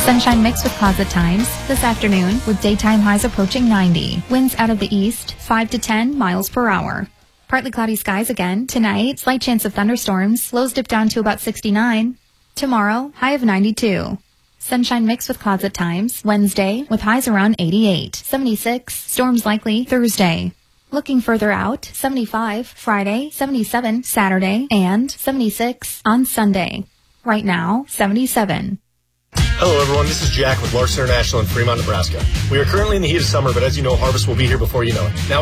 Sunshine mixed with clouds at times this afternoon with daytime highs approaching 90. Winds out of the east, 5 to 10 miles per hour. Partly cloudy skies again. Tonight, slight chance of thunderstorms. Lows dip down to about 69. Tomorrow, high of 92. Sunshine mixed with clouds at times. Wednesday, with highs around 88. 76. Storms likely Thursday. Looking further out, 75 Friday, 77 Saturday, and 76 on Sunday. Right now, 77. Hello, everyone. This is Jack with Larson International in Fremont, Nebraska. We are currently in the heat of summer, but as you know, harvest will be here before you know it. Now